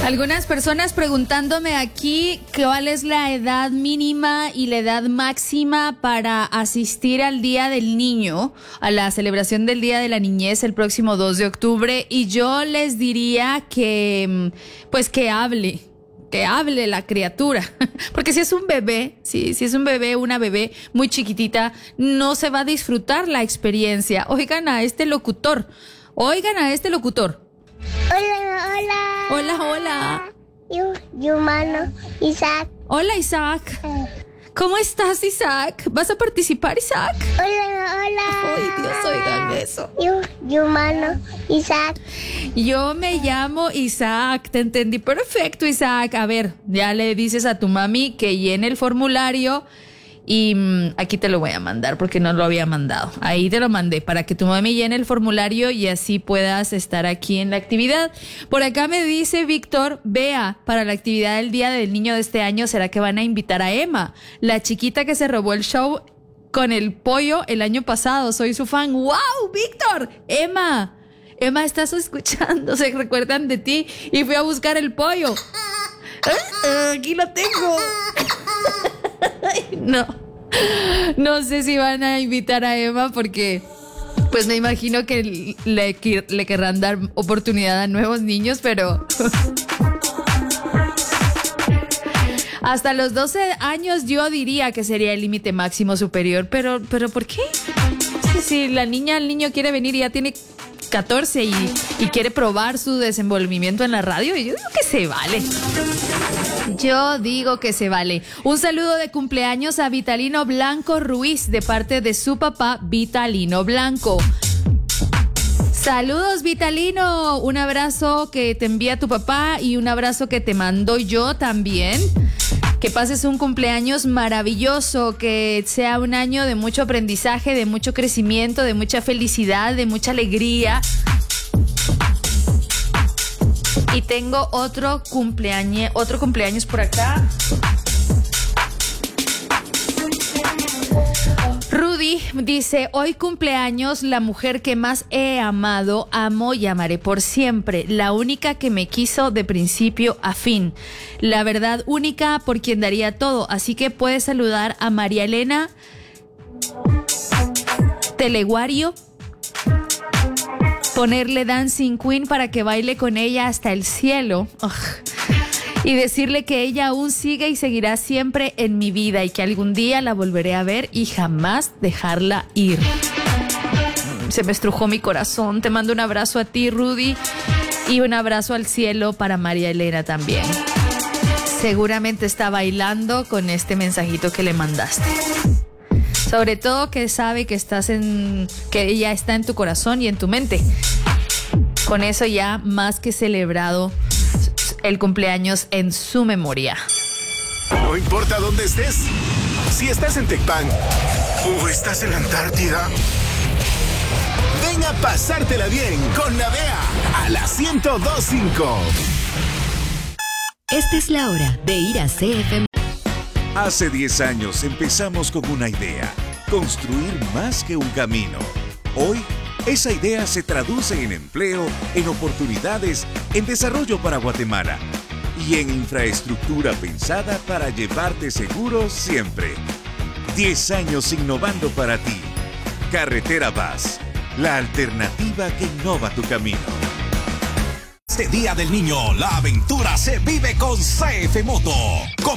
Algunas personas preguntándome aquí cuál es la edad mínima y la edad máxima para asistir al Día del Niño, a la celebración del Día de la Niñez el próximo 2 de octubre. Y yo les diría que, pues que hable la criatura, porque si es un bebé, si es un bebé, una bebé muy chiquitita, no se va a disfrutar la experiencia. Oigan a este locutor. Hola. Yo, humano, Isaac. Hola, Isaac. ¿Cómo estás, Isaac? ¿Vas a participar, Isaac? Hola. Ay, Dios, oigan eso. Yo, humano, Isaac. Yo me llamo Isaac, te entendí perfecto, Isaac. A ver, ya le dices a tu mami que llene el formulario y aquí te lo voy a mandar porque no lo había mandado. Ahí te lo mandé para que tu mami llene el formulario y así puedas estar aquí en la actividad. Por acá me dice Víctor, vea, para la actividad del Día del Niño de este año, ¿será que van a invitar a Emma, la chiquita que se robó el show con el pollo el año pasado? Soy su fan. ¡Wow, Víctor! Emma, estás escuchando, se recuerdan de ti y fui a buscar el pollo. Aquí lo tengo. No sé si van a invitar a Emma porque pues me imagino que le querrán dar oportunidad a nuevos niños, pero hasta los 12 años yo diría que sería el límite máximo superior, pero ¿por qué? Si el niño quiere venir y ya tiene 14 y quiere probar su desenvolvimiento en la radio, yo digo que se vale. Un saludo de cumpleaños a Vitalino Blanco Ruiz de parte de su papá Vitalino Blanco. Saludos, Vitalino. Un abrazo que te envía tu papá y un abrazo que te mando yo también. Que pases un cumpleaños maravilloso, que sea un año de mucho aprendizaje, de mucho crecimiento, de mucha felicidad, de mucha alegría. Y tengo otro cumpleaños por acá. Rudy dice, hoy cumpleaños la mujer que más he amado, amo y amaré por siempre, la única que me quiso de principio a fin, la verdad única por quien daría todo, así que puedes saludar a María Elena Teleguario, ponerle Dancing Queen para que baile con ella hasta el cielo. Y decirle que ella aún sigue y seguirá siempre en mi vida y que algún día la volveré a ver y jamás dejarla ir. Se me estrujó mi corazón. Te mando un abrazo a ti, Rudy, y un abrazo al cielo para María Elena también. Seguramente está bailando con este mensajito que le mandaste. Sobre todo que sabe que que ella está en tu corazón y en tu mente. Con eso ya más que celebrado el cumpleaños en su memoria. No importa dónde estés, si estás en Tecpan o estás en la Antártida, ven a pasártela bien con Navea a la 102.5. Esta es la hora de ir a CFM. Hace 10 años empezamos con una idea, construir más que un camino. Hoy, esa idea se traduce en empleo, en oportunidades, en desarrollo para Guatemala y en infraestructura pensada para llevarte seguro siempre. 10 años innovando para ti. Carretera Vaz, la alternativa que innova tu camino. Este Día del Niño, la aventura se vive con CF Moto.